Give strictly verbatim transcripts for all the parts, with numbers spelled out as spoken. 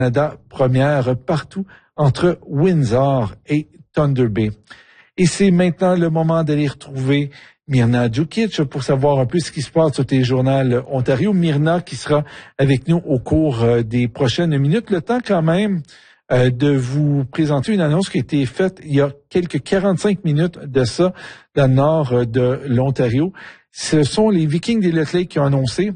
Canada première partout entre Windsor et Thunder Bay. Et c'est maintenant le moment d'aller retrouver Mirna Djukic pour savoir un peu ce qui se passe au Téléjournal Ontario. Mirna qui sera avec nous au cours des prochaines minutes. Le temps quand même euh, de vous présenter une annonce qui a été faite il y a quelques quarante-cinq minutes de ça dans le nord de l'Ontario. Ce sont les Vikings d'Elliott Lake qui ont annoncé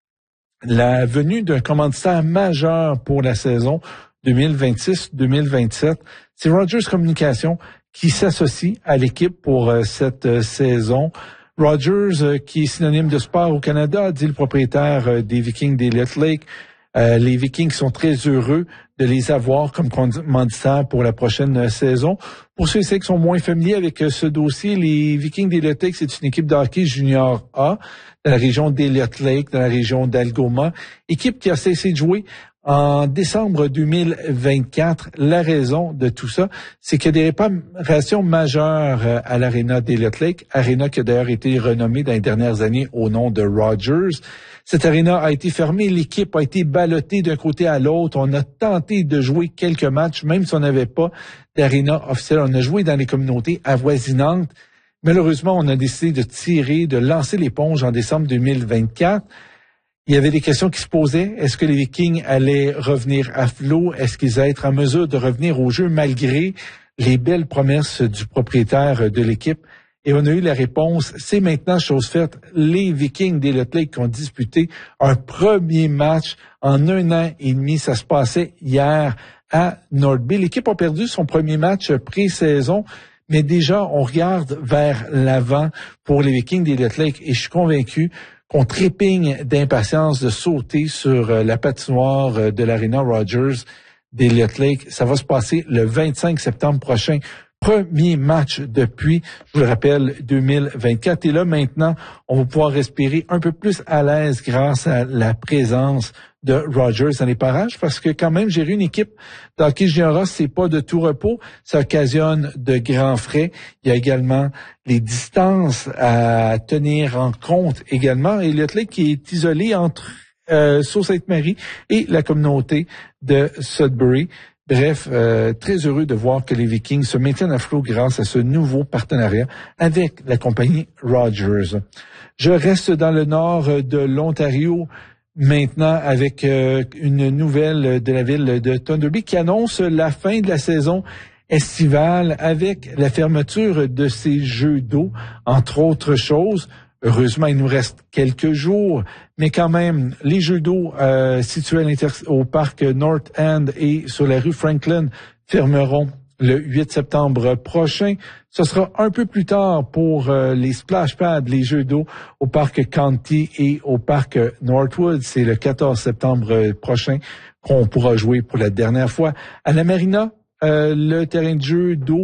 la venue d'un commanditaire majeur pour la saison deux mille vingt-six deux mille vingt-sept. C'est Rogers Communications qui s'associe à l'équipe pour euh, cette euh, saison. Rogers, euh, qui est synonyme de sport au Canada, a dit le propriétaire euh, des Vikings d'Elliott Lake. Euh, les Vikings sont très heureux de les avoir comme commanditaires pour la prochaine euh, saison. Pour ceux qui sont moins familiers avec euh, ce dossier, les Vikings d'Elliott Lake, c'est une équipe de hockey junior A dans la région d'Elliott Lake, dans la région d'Algoma. Équipe qui a cessé de jouer en décembre deux mille vingt-quatre. La raison de tout ça, c'est qu'il y a des réparations majeures à l'aréna d'Elliott Lake, aréna qui a d'ailleurs été renommée dans les dernières années au nom de Rogers. Cette aréna a été fermée, l'équipe a été ballottée d'un côté à l'autre. On a tenté de jouer quelques matchs, même si on n'avait pas d'aréna officielle. On a joué dans les communautés avoisinantes. Malheureusement, on a décidé de tirer, de lancer l'éponge en décembre deux mille vingt-quatre. Il y avait des questions qui se posaient. Est-ce que les Vikings allaient revenir à flot? Est-ce qu'ils allaient être en mesure de revenir au jeu malgré les belles promesses du propriétaire de l'équipe? Et on a eu la réponse, c'est maintenant chose faite. Les Vikings d'Elliott Lake qui ont disputé un premier match en un an et demi. Ça se passait hier à North Bay. L'équipe a perdu son premier match pré-saison, mais déjà, on regarde vers l'avant pour les Vikings d'Elliott Lake et je suis convaincu qu'on trépigne d'impatience de sauter sur la patinoire de l'Arena Rogers d'Elliott Lake. Ça va se passer le vingt-cinq septembre prochain. Premier match depuis, je vous le rappelle, deux mille vingt-quatre. Et là, maintenant, on va pouvoir respirer un peu plus à l'aise grâce à la présence de Rogers dans les parages, parce que quand même, gérer une équipe d'hockey junior, c'est pas de tout repos. Ça occasionne de grands frais. Il y a également les distances à tenir en compte également. Et Elliott Lake qui est isolé entre euh, Sault-Sainte-Marie et la communauté de Sudbury. Bref, euh, très heureux de voir que les Vikings se maintiennent à flot grâce à ce nouveau partenariat avec la compagnie Rogers. Je reste dans le nord de l'Ontario maintenant avec euh, une nouvelle de la ville de Thunder Bay qui annonce la fin de la saison estivale avec la fermeture de ces jeux d'eau, entre autres choses. Heureusement, il nous reste quelques jours, mais quand même, les jeux d'eau euh, situés au parc North End et sur la rue Franklin fermeront le huit septembre prochain. Ce sera un peu plus tard pour euh, les splash pads, les jeux d'eau au parc County et au parc Northwood. C'est le quatorze septembre prochain qu'on pourra jouer pour la dernière fois. À la Marina, Euh, le terrain de jeu d'eau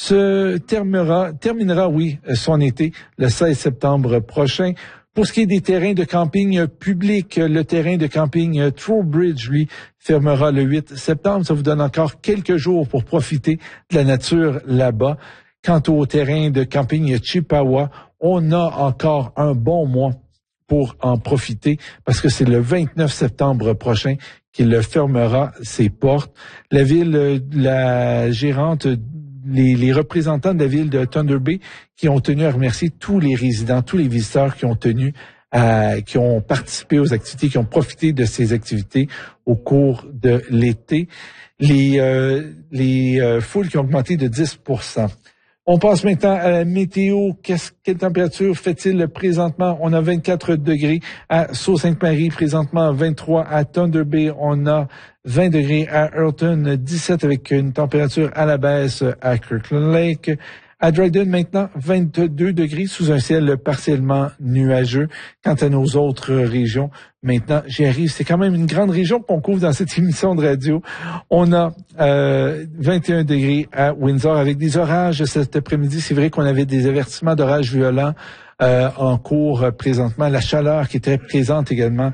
se terminera, terminera, oui, son été le seize septembre prochain. Pour ce qui est des terrains de camping publics, le terrain de camping Trowbridge, lui, fermera le huit septembre. Ça vous donne encore quelques jours pour profiter de la nature là-bas. Quant au terrain de camping Chippewa, on a encore un bon mois pour en profiter parce que c'est le vingt-neuf septembre prochain qu'il fermera ses portes. La ville, la gérante, les, les représentants de la ville de Thunder Bay qui ont tenu à remercier tous les résidents, tous les visiteurs qui ont tenu à, qui ont participé aux activités, qui ont profité de ces activités au cours de l'été. Les, euh, les euh, foules qui ont augmenté de dix pour cent. On passe maintenant à la météo. Qu'est-ce, quelle température fait-il présentement? On a vingt-quatre degrés à Sault-Sainte-Marie, présentement vingt-trois à Thunder Bay. On a vingt degrés à Earlton, dix-sept avec une température à la baisse à Kirkland Lake. À Dryden, maintenant, vingt-deux degrés sous un ciel partiellement nuageux. Quant à nos autres régions, maintenant, j'y arrive. C'est quand même une grande région qu'on couvre dans cette émission de radio. On a euh, vingt et un degrés à Windsor avec des orages cet après-midi. C'est vrai qu'on avait des avertissements d'orages violents euh, en cours présentement. La chaleur qui était présente également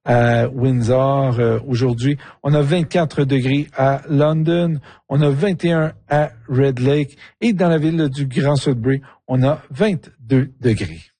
à Windsor euh, aujourd'hui. On a vingt-quatre degrés à London, on a vingt et un à Red Lake et dans la ville du Grand Sudbury, on a vingt-deux degrés.